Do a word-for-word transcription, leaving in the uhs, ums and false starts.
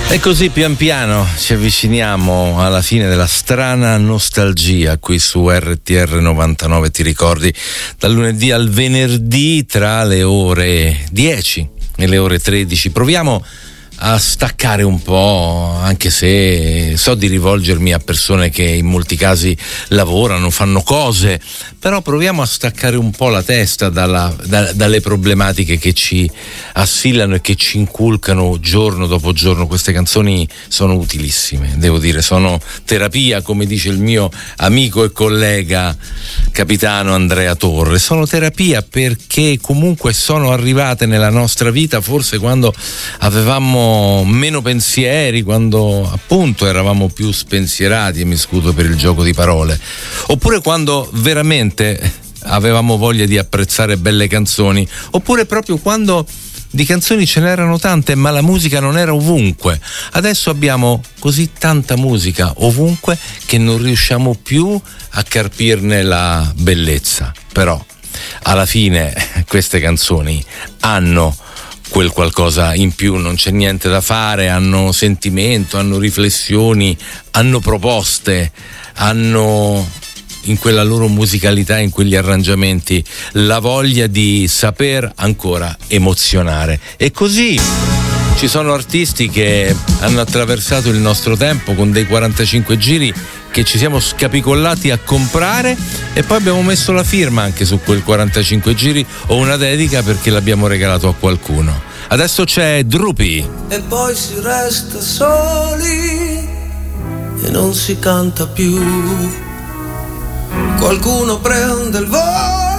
E così pian piano ci avviciniamo alla fine della strana nostalgia qui su R T R novantanove, ti ricordi, dal lunedì al venerdì tra le ore dieci e le ore tredici. Proviamo a staccare un po', anche se so di rivolgermi a persone che in molti casi lavorano, fanno cose, però proviamo a staccare un po' la testa dalla, da, dalle problematiche che ci assillano e che ci inculcano giorno dopo giorno. Queste canzoni sono utilissime, devo dire, sono terapia, come dice il mio amico e collega capitano Andrea Torre. Sono terapia perché comunque sono arrivate nella nostra vita forse quando avevamo meno pensieri, quando appunto eravamo più spensierati, e mi scuso per il gioco di parole, oppure quando veramente avevamo voglia di apprezzare belle canzoni, oppure proprio quando di canzoni ce n'erano tante ma la musica non era ovunque. Adesso abbiamo così tanta musica ovunque che non riusciamo più a carpirne la bellezza, però alla fine queste canzoni hanno quel qualcosa in più, non c'è niente da fare, hanno sentimento, hanno riflessioni, hanno proposte, hanno in quella loro musicalità, in quegli arrangiamenti, la voglia di saper ancora emozionare. E così ci sono artisti che hanno attraversato il nostro tempo con dei quarantacinque giri che ci siamo scapicollati a comprare e poi abbiamo messo la firma anche su quel quarantacinque giri o una dedica perché l'abbiamo regalato a qualcuno. Adesso c'è Drupi. E poi si resta soli e non si canta più. Qualcuno prende il volo